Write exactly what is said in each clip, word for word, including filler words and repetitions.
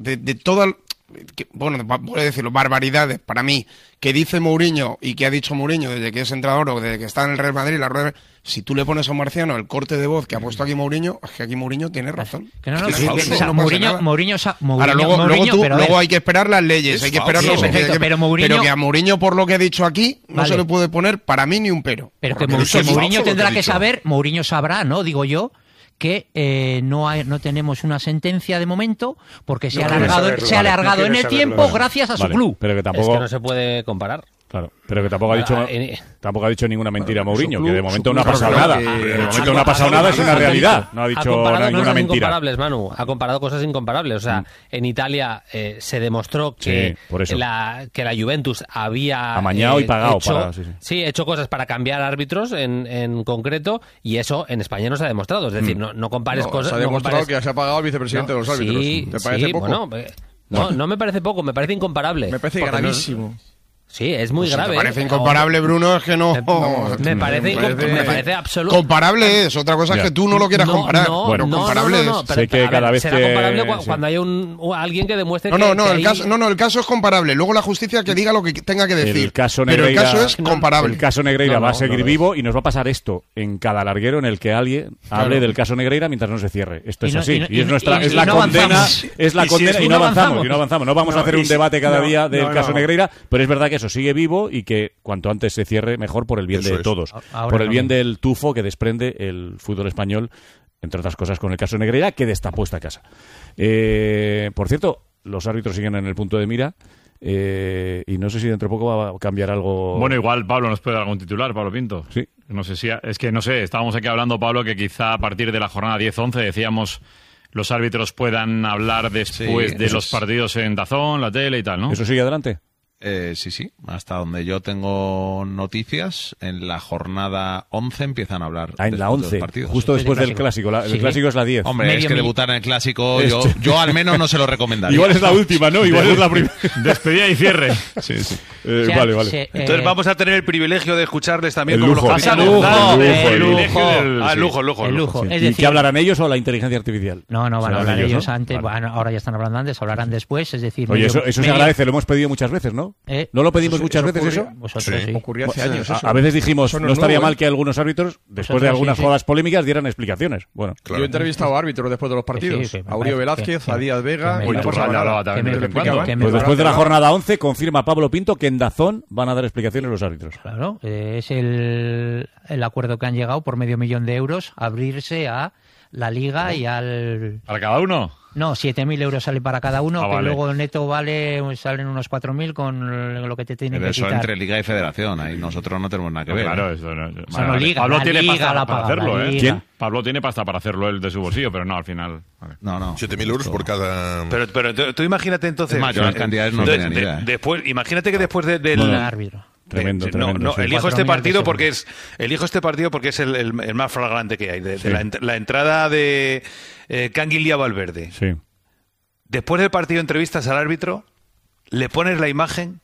de, de todas, que, bueno, voy a decirlo, barbaridades para mí, que dice Mourinho y que ha dicho Mourinho desde que es entrenador o desde que está en el Real Madrid, la rueda, si tú le pones a un marciano el corte de voz que ha puesto aquí Mourinho, es que aquí Mourinho tiene razón. Que no, no, es que, que que, o sea, no Mourinho, Mourinho, Mourinho, Ahora luego, Mourinho, luego, tú, pero luego hay que esperar las leyes, hay que esperar sí, los perfecto, que, pero, Mourinho, pero que a Mourinho, por lo que ha dicho aquí, no vale. se le puede poner para mí ni un pero. Pero que, que Mourinho tendrá que, que saber, Mourinho sabrá, ¿no? Digo yo, que eh, no hay, no tenemos una sentencia de momento porque se no ha alargado, saberlo, se ha alargado vale, no en el tiempo vale. gracias a su vale, club. Pero que tampoco... Es que no se puede comparar. Claro, pero que tampoco ha dicho ah, eh, tampoco ha dicho ninguna mentira bueno, Mourinho, club, que de momento no ha club, pasado claro, nada. Que, de momento no ha pasado nada, es una realidad. No ha dicho ha comparado ninguna cosas mentira. Incomparables, Manu. Ha comparado cosas incomparables. O sea, mm. en Italia eh, se demostró que, sí, la, que la Juventus había amañado eh, y pagado hecho, para, sí, sí. sí, hecho cosas para cambiar árbitros en, en concreto, y eso en España no se ha demostrado. Es decir, mm. no, no compares no, cosas. Se ha demostrado no compares... que se ha pagado al vicepresidente no, de los árbitros. Sí, ¿Te parece sí, poco? Bueno, no, no me parece poco, me parece incomparable. Me parece gravísimo. No... Sí, es muy pues grave. Si te parece incomparable, Bruno, es que no... no me parece, me parece, me parece absoluto... Comparable es, otra cosa es que tú no lo quieras no, comparar. No, bueno, no, comparable no, no, no, es. Pero, sé que cada ver, vez será que... comparable sí. cuando haya un, alguien que demuestre no, que... No, no, que el ahí... caso, no, no, el caso es comparable. Luego la justicia que diga lo que tenga que decir. El caso Negreira, pero el caso es no, comparable. El caso Negreira no, no, va a seguir no, vivo y nos va a pasar esto en cada larguero en el que alguien claro. hable del caso Negreira mientras no se cierre. Esto y es no, así. Y, no, y es nuestra, y, es y la no condena, avanzamos. es la y condena si y no avanzamos, y no avanzamos. No vamos no, a hacer un si, debate cada no, día del no, caso no. Negreira, pero es verdad que eso sigue vivo y que cuanto antes se cierre mejor por el bien eso de es. todos, Ahora por el no bien bien. del tufo que desprende el fútbol español, entre otras cosas con el caso Negreira, que destapó esta casa. Eh, por cierto, los árbitros siguen en el punto de mira. Eh, y no sé si dentro de poco va a cambiar algo. Bueno, igual Pablo nos puede dar algún titular, Pablo Pinto. Sí. No sé si. Es que no sé, estábamos aquí hablando, Pablo, que quizá a partir de la jornada diez once decíamos los árbitros puedan hablar después sí, de los es... partidos en Dazón, la tele y tal, ¿no? ¿Eso sigue adelante? Eh, sí, sí. Hasta donde yo tengo noticias, en la jornada once empiezan a hablar. Ah, en la once, partidos, justo ¿sí? después del clásico. La, el sí. clásico es la diez. Hombre, Medio es que mil... debutar en el clásico, yo, yo al menos no se lo recomendaría. Igual es la última, ¿no? Igual es la primera. Despedida y cierre. Sí, sí. Eh, O sea, vale, vale. se, eh, Entonces vamos a tener el privilegio de escucharles también el como lujo, los pasados. el lujo, el el lujo, lujo. del- Ah, el sí. lujo, el lujo. el lujo. Sí. Es ¿Y decir, qué hablarán ellos o la inteligencia artificial? No, no, van a Serán hablar ellos ¿no? antes, Vale. bueno, ahora ya están hablando antes, hablarán después, es decir... Oye, medio- eso, eso se medio- agradece, lo hemos pedido muchas veces, ¿no? ¿Eh? ¿No lo pedimos Eso- muchas eso veces ocurría- eso? Vosotros sí. Ocurrió hace años A, eso. a veces dijimos, Eso no, no es estaría nuevo, mal ¿eh? que algunos árbitros, después Vosotros de sí, algunas sí. jodas polémicas, dieran explicaciones. Bueno, Yo he entrevistado a árbitros después de los partidos. Sí, sí, me a Uribe parece Velázquez, que- a Díaz Vega... que y me- no Iturralde pasaba hablaba nada. también que de me- vez en cuando. que me- pues después de la Claro. jornada once confirma Pablo Pinto que en Dazón van a dar explicaciones los árbitros. Claro, eh, es el, el acuerdo que han llegado por medio millón de euros a abrirse a la Liga y al... ¿Para cada uno? No, siete mil euros sale para cada uno, Ah, que vale. luego el neto vale, salen unos cuatro mil con lo que te tienen Pero que eso quitar. entre Liga y Federación, ahí nosotros no tenemos nada que No, ver. claro, ¿eh? eso no, O sea, no, Liga, Pablo la tiene Liga pasta la para paga, hacerlo, la ¿eh? Liga. ¿Quién? Pablo tiene pasta para hacerlo él de su bolsillo, pero no, al final. Vale. No, no. siete siete mil euros por cada... Pero, pero tú, tú imagínate entonces... Es más, yo las cantidades no de- tenía ni de- idea, ¿eh? Después, imagínate que después de- del... Bueno, árbitro. Tremendo, de- tremendo. No, no, sí. elijo Cuatro este millones partido de porque euros. es elijo este partido porque es el, el- el más flagrante que hay. De, de Sí. la, ent- la entrada de eh, Canguilía Valverde. Sí. Después del partido entrevistas al árbitro, le pones la imagen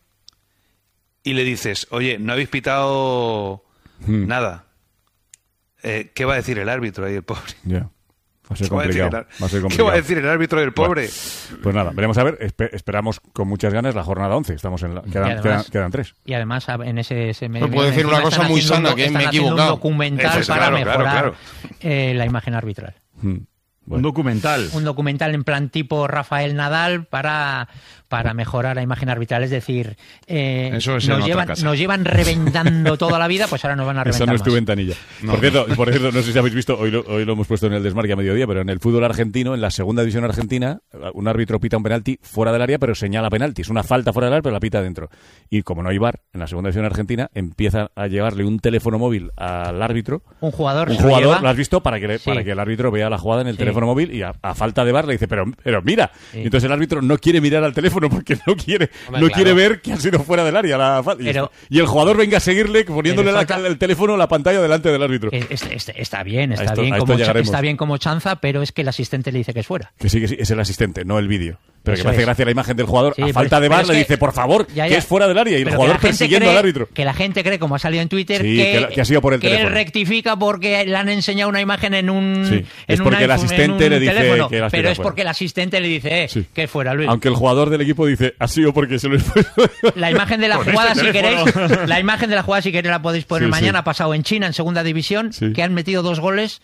y le dices, oye, no habéis pitado Hmm. nada. Eh, ¿Qué va a decir el árbitro ahí, el pobre? Ya. Va a ser ¿Qué va a decir complicado. el ar- Va a ser ¿Qué complicado. va a decir el árbitro del pobre? Pues nada, veremos a ver. Espe- esperamos con muchas ganas la jornada once. Estamos en la, quedan, además- quedan, quedan tres. Y además en ese, ese medio Me puedo decir encima una cosa están muy haciendo un sana, do- que me he están haciendo equivocado. un documental Eso es, para claro, claro, mejorar claro. eh, la imagen arbitral. Hmm. Un Bueno. documental. Un documental en plan tipo Rafael Nadal para, para mejorar la imagen arbitral. Es decir, eh, Eso es en nos, otra llevan, casa. nos llevan reventando toda la vida, pues ahora nos van a Esa reventar no es tu más. ventanilla. Por, cierto, por cierto, no sé si habéis visto, hoy lo, hoy lo hemos puesto en el Desmarque a mediodía, pero en el fútbol argentino, en la segunda división argentina, un árbitro pita un penalti fuera del área, pero señala penalti. Es una falta fuera del área, pero la pita dentro. Y como no hay V A R en la segunda división argentina, empieza a llevarle un teléfono móvil al árbitro. Un jugador, Un se lo jugador, lleva. ¿lo has visto? Para que, le- Sí. para que el árbitro vea la jugada en el Sí. teléfono móvil y a, a falta de V A R le dice, pero, pero mira. Sí. Y entonces el árbitro no quiere mirar al teléfono porque no quiere, Hombre, no claro. quiere ver que ha sido fuera del área la falta. Y, Pero- está. Y el jugador venga a seguirle poniéndole Pero la- falta- el teléfono, la pantalla delante del árbitro. Es- es- es- está bien, A está esto- bien, a esto como cha- llegaremos. está bien como chanza, pero es que el asistente le dice que es fuera. Que sí, que sí, es el asistente, no el vídeo. Pero Eso que me hace es. gracia la imagen del jugador. Sí, a pero falta es- de pero bar es le que- dice, por favor, Ya, que ya. es fuera del área. Y el Pero jugador que la gente persiguiendo cree- al árbitro. Que la gente cree, como ha salido en Twitter, Sí, que, que- que ha sido por el que él teléfono. rectifica porque le han enseñado una imagen en un, Sí, en es un porque el iPhone, asistente en un le dice teléfono, que las pero tira es fuera. porque el asistente le dice, eh, Sí. que fuera, Luis. Aunque el jugador del equipo dice, ha sido porque se lo he puesto. La imagen de la Con jugada, este si teléfono. queréis, la imagen de la jugada, si queréis, la podéis poner Sí, mañana. sí. Ha pasado en China, en segunda división, Sí. que han metido dos goles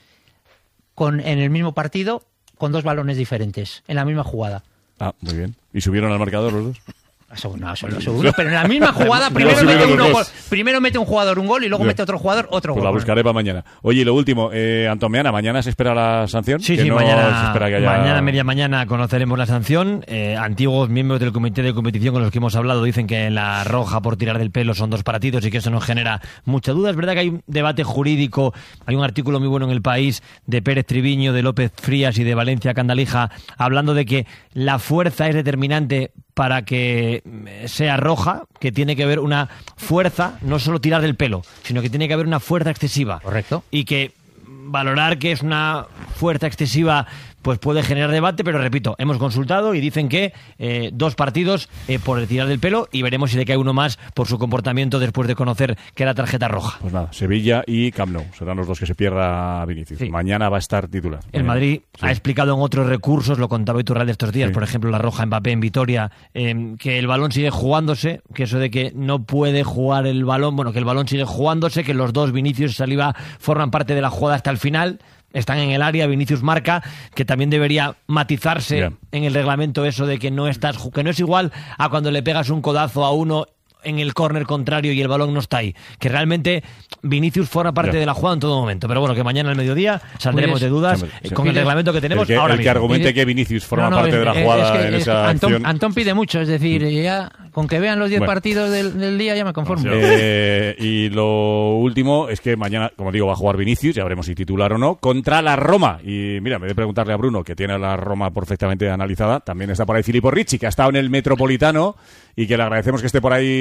con, en el mismo partido con dos balones diferentes, en la misma jugada. Ah, muy bien. ¿Y subieron al marcador los dos? Eso, no, eso no, eso uno, pero en la misma jugada No, primero subieron mete, los uno dos. gol- primero mete un jugador un gol y luego Ya. mete otro jugador otro Pues gol. la buscaré para mañana. Oye, y lo último, eh, Antomeana, ¿mañana se espera la sanción? Sí, Que sí, no mañana, se espera que haya... mañana, media mañana, conoceremos la sanción. Eh, antiguos miembros del comité de competición con los que hemos hablado dicen que la roja por tirar del pelo son dos partidos y que eso nos genera mucha duda. Es verdad que hay un debate jurídico, hay un artículo muy bueno en El País de Pérez Triviño, de López Frías y de Valencia Candalija, hablando de que la fuerza es determinante para que eh, sea roja, que tiene que haber una fuerza, no solo tirar del pelo, sino que tiene que haber una fuerza excesiva. Correcto. Y que valorar que es una fuerza excesiva pues puede generar debate, pero repito, hemos consultado y dicen que eh, dos partidos eh, por el tirar del pelo y veremos si le cae uno más por su comportamiento después de conocer que era tarjeta roja. Pues nada, Sevilla y Camp Nou serán los dos que se pierda Vinicius. Sí. Mañana va a estar titular. El Mañana. Madrid Sí. ha explicado en otros recursos, lo contaba Iturralde estos días, Sí. por ejemplo, la roja Mbappé en Vitoria, eh, que el balón sigue jugándose, que eso de que no puede jugar el balón, bueno, que el balón sigue jugándose, que los dos, Vinicius y Saliba, forman parte de la jugada hasta el final, están en el área, Vinicius marca, que también debería matizarse Yeah. en el reglamento eso de que no estás, que no es igual a cuando le pegas un codazo a uno en el córner contrario y el balón no está ahí. Que realmente Vinicius forma parte Ya. de la jugada en todo momento. Pero bueno, que mañana al mediodía saldremos Pues, de dudas hombre, eh, sí. con el reglamento que tenemos el que, ahora el que mismo. argumente Mire- que Vinicius forma No, no, parte es- de la es- jugada es que- en es que esa Antón, acción. Antón pide mucho, es decir, ya con que vean los diez Bueno. partidos del, del día ya me conformo. Sí. Eh, y lo último es que mañana, como digo, va a jugar Vinicius, ya veremos si titular o no, contra la Roma. Y mira, en vez de preguntarle a Bruno, que tiene a la Roma perfectamente analizada, también está por ahí Filippo Ricci, que ha estado en el Metropolitano y que le agradecemos que esté por ahí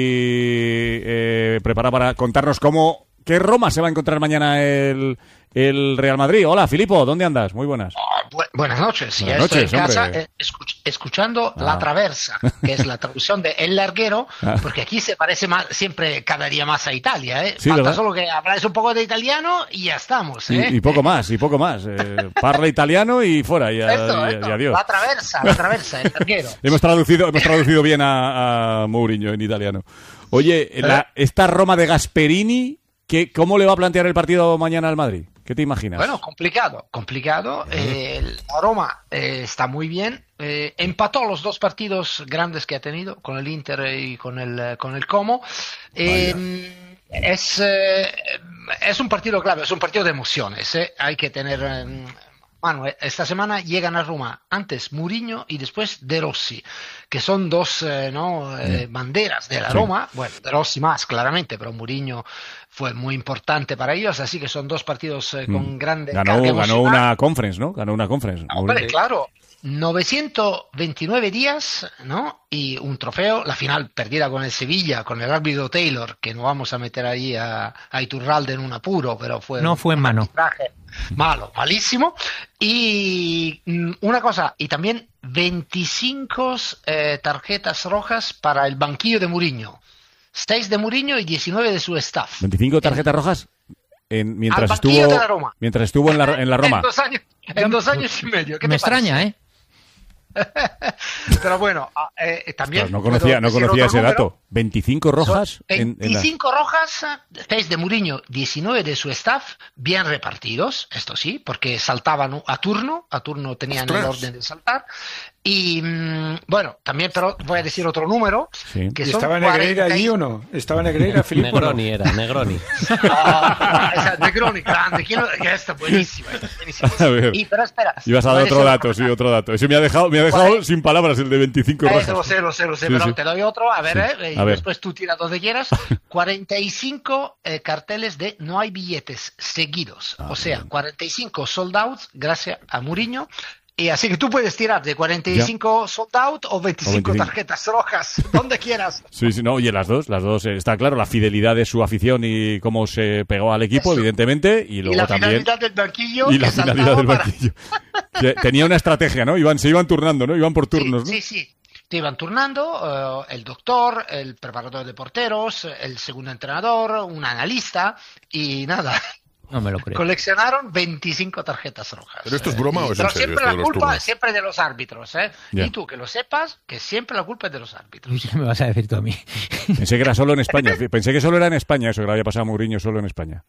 eh, preparado para contarnos cómo, qué Roma se va a encontrar mañana el, el Real Madrid. Hola, Filippo, ¿dónde andas? Muy buenas. Ah, bu- buenas noches. Buenas ya estoy noches, en casa hombre. eh, escuch- escuchando Ah. La Traversa, que es la traducción de El Larguero, Ah. porque aquí se parece más, siempre cada día más a Italia. ¿eh? Sí, Falta ¿verdad? solo que habláis un poco de italiano y ya estamos. Y, ¿eh? y poco más, y poco más. Eh, parla italiano y fuera, y, a- Esto, y- esto, y adiós. La Traversa, La Traversa, El Larguero. Hemos traducido, hemos traducido bien a, a Mourinho en italiano. Oye, la, esta Roma de Gasperini, ¿qué, ¿cómo le va a plantear el partido mañana al Madrid? ¿Qué te imaginas? Bueno, complicado, complicado. Eh, la Roma eh, está muy bien. Eh, empató los dos partidos grandes que ha tenido, con el Inter y con el, eh, con el Como. Eh, es, eh, es un partido clave, es un partido de emociones. ¿eh? Hay que tener... eh, Manu, esta semana llegan a Roma antes Mourinho y después De Rossi, que son dos eh, ¿no? eh, banderas de la Sí. Roma. Bueno, De Rossi más, claramente, pero Mourinho fue muy importante para ellos, así que son dos partidos eh, con Mm. grande ganó, carga ganó emocional. una conference, ¿no? Ganó una conference. Hombre, Mourinho. claro, novecientos veintinueve días, ¿no? Y un trofeo, la final perdida con el Sevilla, con el árbitro Taylor, que no vamos a meter ahí a, a Iturralde en un apuro, pero fue No un- fue en un mano. arbitraje malo, malísimo. Y mm, una cosa, y también veinticinco eh, tarjetas rojas para el banquillo de Mourinho. seis de Mourinho y diecinueve de su staff. ¿veinticinco tarjetas rojas? En, mientras, Al banquillo estuvo, de la Roma. mientras estuvo en la, en la Roma. En dos años, en dos años y medio. ¿Qué Me te parece? extraña, ¿eh? Pero bueno, ah, eh, también... Claro, no conocía, puedo no decir conocía otro ese número. dato. ¿veinticinco rojas? Son en- en la- veinticinco rojas, seis de Mourinho, diecinueve de su staff, bien repartidos, esto sí, porque saltaban a turno, a turno tenían el orden de saltar. Y mm, bueno, también, pero voy a decir otro número. Sí. Que ¿Y son estaba Negreira cuarenta y- allí o no? ¿Estaba Negreira, Filippo? o no? Negroni era, Negroni. Ah, esa Negroni, grande, ¿quién lo- ya está buenísima, buenísima. A ver. Y, pero espera. Ibas a voy dar decir otro otra dato, cosa. sí, otro dato. Ese me ha dejado, me ha dejado Cuare- sin palabras el de veinticinco Eh, rojas. lo sé, lo sé, lo sé, Sí, pero sí. te doy otro, a ver, Sí. eh, y A ver. después tú tiras donde quieras. cuarenta y cinco eh, carteles de no hay billetes seguidos, Ah, o sea, bien. cuarenta y cinco sold outs gracias a Mourinho Y así que tú puedes tirar de cuarenta y cinco ya. sold out o veinticinco, o veinticinco tarjetas rojas, donde quieras. Sí, sí, no, oye, las dos, las dos, está claro, la fidelidad de su afición y cómo se pegó al equipo, eso. evidentemente, y luego y la también... finalidad del banquillo. Y la finalidad del para... banquillo. Tenía una estrategia, ¿no? Iban, se iban turnando, ¿no? Iban por turnos, sí, ¿no? Sí, sí. Te iban turnando uh, el doctor, el preparador de porteros, el segundo entrenador, un analista y nada. No me lo creo. Coleccionaron veinticinco tarjetas rojas. ¿Pero esto es broma o es Pero en serio? Siempre la de culpa siempre de los árbitros, ¿eh? Yeah. Y tú, que lo sepas, que siempre la culpa es de los árbitros. ¿Qué me vas a decir tú a mí? Pensé que era solo en España. Pensé que solo era en España eso, que le había pasado a Mourinho solo en España.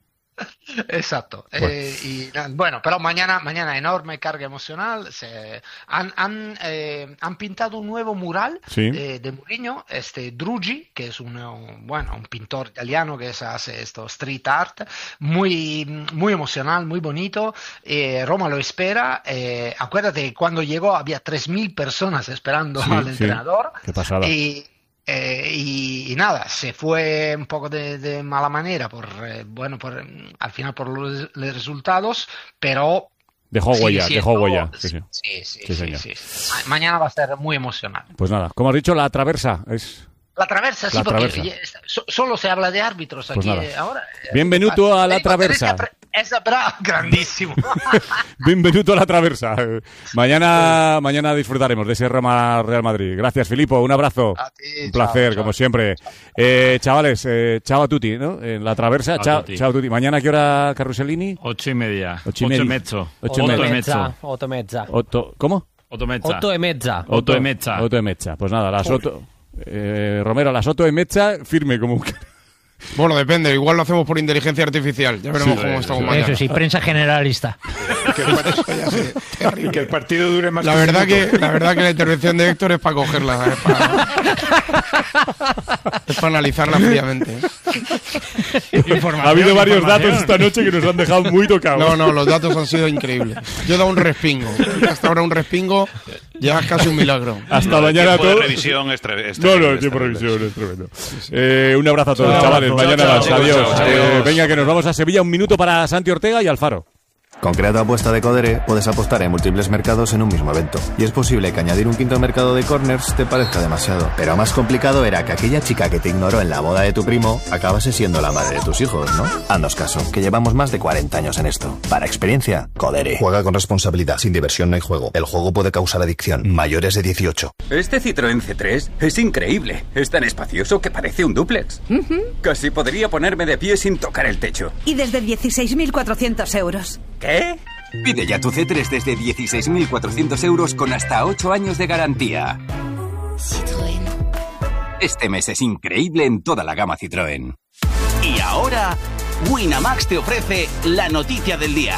Exacto. Bueno. Eh, y, bueno, pero mañana, mañana enorme carga emocional. Se, han, han, eh, han pintado un nuevo mural ¿Sí? eh, de Mourinho, este Drugi, que es un, un, bueno, un pintor italiano que hace esto street art, muy, muy emocional, muy bonito. Eh, Roma lo espera. Eh, acuérdate, cuando llegó había tres mil personas esperando sí, al sí. entrenador. Qué pasada. Y, Eh, y, y nada, se fue un poco de, de mala manera por eh, bueno por al final por los, los resultados, pero dejó huella, sí, dejó huella. Sí, sí, sí, sí, sí, sí, sí, sí. Ma- mañana va a ser muy emocional. Pues nada, como has dicho, la traversa es la traversa, sí, la porque traversa. So, solo se habla de árbitros aquí pues ahora. Bienvenuto a la traversa. Es bravo, grandísimo. Bienvenuto a la traversa. Mañana, mañana disfrutaremos de ese Roma Real Madrid. Gracias, Filippo. Un abrazo. A ti, un placer, chao, como chao. siempre. Eh, chavales, eh, chao a tutti, ¿no? En la traversa. Ciao Chao, a tutti. chao a tutti. Mañana, ¿qué hora, Carrusellini? Ocho y media. Ocho y media. Ocho e mezzo. Ocho e Otto e mezzo. mezzo. Otto e mezza. Otto, ¿cómo? Otto e mezza. Otto e mezza. Otto e mezza. Otto e mezza. Pues nada, las Otto... Eh, Romero, las Otto e mezza, firme como un... Bueno, depende. Igual lo hacemos por inteligencia artificial. Ya veremos Sí, cómo sí, estamos sí. mañana. Eso sí, prensa generalista. Y que el partido dure más La que un verdad minuto. que la verdad que la intervención de Héctor es para cogerla, ¿sabes? Para... es para analizarla fríamente. Ha habido varios datos esta noche que nos han dejado muy tocados. No, no, los datos han sido increíbles. Yo he dado un respingo. Hasta ahora un respingo ya es casi un milagro. Hasta No, el mañana a tiempo de todos. revisión es tre- es No, no, terrible, el es tiempo de terrible. revisión es tremendo. Eh, un abrazo a todos, Chao, chavales. chao, Mañana chao, más. chao, Adiós. chao, Eh, adiós. venga, que nos vamos a Sevilla. Un minuto para Santi Ortega y Alfaro. Con Crea tu apuesta de Codere puedes apostar en múltiples mercados en un mismo evento. Y es posible que añadir un quinto mercado de corners te parezca demasiado. Pero más complicado era que aquella chica que te ignoró en la boda de tu primo acabase siendo la madre de tus hijos, ¿no? Haznos caso, que llevamos más de cuarenta años en esto. Para experiencia, Codere. Juega con responsabilidad. Sin diversión no hay juego. El juego puede causar adicción. Mayores de dieciocho. Este Citroën C tres es increíble. Es tan espacioso que parece un dúplex. Casi podría ponerme de pie sin tocar el techo. Y desde dieciséis mil cuatrocientos euros. ¿Qué? Pide ya tu C tres desde dieciséis mil cuatrocientos euros con hasta ocho años de garantía. Citroën. Este mes es increíble en toda la gama Citroën. Y ahora, Winamax te ofrece la noticia del día.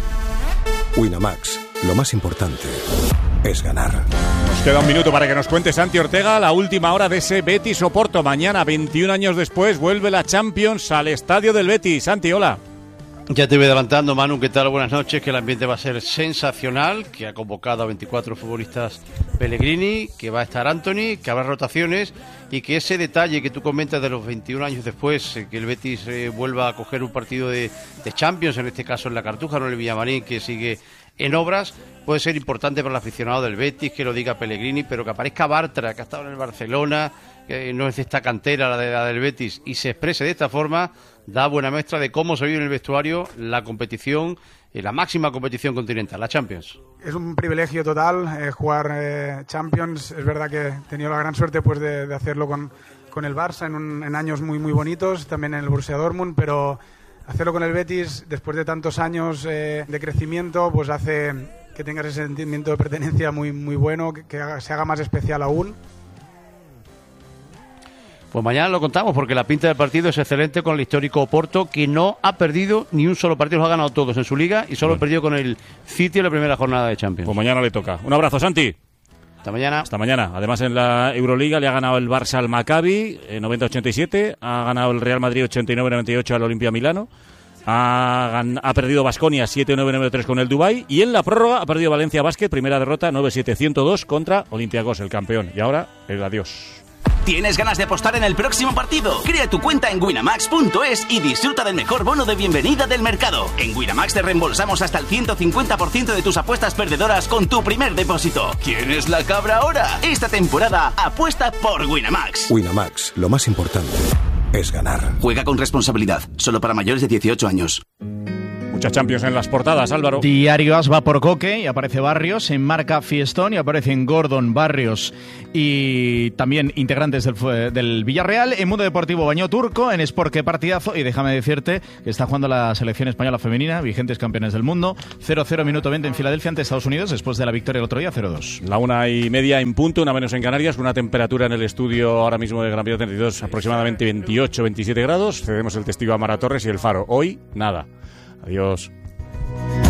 Winamax, lo más importante es ganar. Nos queda un minuto para que nos cuente Santi Ortega la última hora de ese Betis Oporto. Mañana, veintiún años después, vuelve la Champions al estadio del Betis. Santi, hola. Ya te voy adelantando, Manu, ¿qué tal? Buenas noches, que el ambiente va a ser sensacional, que ha convocado a veinticuatro futbolistas Pellegrini, que va a estar Anthony, que habrá rotaciones y que ese detalle que tú comentas de los veintiún años después, eh, que el Betis eh, vuelva a coger un partido de, de Champions, en este caso en la Cartuja, no en el Villamarín, que sigue en obras, puede ser importante para el aficionado del Betis, que lo diga Pellegrini, pero que aparezca Bartra, que ha estado en el Barcelona, que no es de esta cantera la, de, la del Betis, y se exprese de esta forma, da buena muestra de cómo se vive en el vestuario la competición, eh, la máxima competición continental, la Champions. Es un privilegio total eh, jugar eh, Champions. Es verdad que he tenido la gran suerte pues, de, de hacerlo con, con el Barça en, un, en años muy muy bonitos, también en el Borussia Dortmund, pero hacerlo con el Betis después de tantos años eh, de crecimiento pues hace que tengas ese sentimiento de pertenencia muy, muy bueno, que, que haga, se haga más especial aún. Pues mañana lo contamos porque la pinta del partido es excelente con el histórico Oporto, que no ha perdido ni un solo partido, los ha ganado todos en su liga y solo ha perdido con el City en la primera jornada de Champions. Pues mañana le toca. Un abrazo, Santi. Hasta mañana. Hasta mañana. Además, en la Euroliga le ha ganado el Barça al Maccabi eh, noventa a ochenta y siete, ha ganado el Real Madrid ochenta y nueve a noventa y ocho al Olimpia Milano, ha, gan- ha perdido Baskonia siete nueve nueve tres con el Dubái y en la prórroga ha perdido Valencia Basket, primera derrota nueve siete ciento dos contra Olympiacos, el campeón. Y ahora, el adiós. ¿Tienes ganas de apostar en el próximo partido? Crea tu cuenta en winamax punto es y disfruta del mejor bono de bienvenida del mercado. En Winamax te reembolsamos hasta el ciento cincuenta por ciento de tus apuestas perdedoras con tu primer depósito. ¿Quién es la cabra ahora? Esta temporada apuesta por Winamax. Winamax, lo más importante es ganar. Juega con responsabilidad, solo para mayores de dieciocho años. Muchas Champions en las portadas, Álvaro. Diario As va por Coque y aparece Barrios, en marca Fiestón y aparecen Gordon, Barrios y también integrantes del, del Villarreal. En Mundo Deportivo, Baño Turco, en Sport, qué partidazo. Y déjame decirte que está jugando la selección española femenina, vigentes campeones del mundo. cero cero minuto veinte en Filadelfia ante Estados Unidos después de la victoria el otro día, cero dos. La una y media en punto, una menos en Canarias, una temperatura en el estudio ahora mismo de Gran Vía treinta y dos, aproximadamente veintiocho veintisiete grados. Cedemos el testigo a Mara Torres y el Faro. Hoy, nada. Adiós.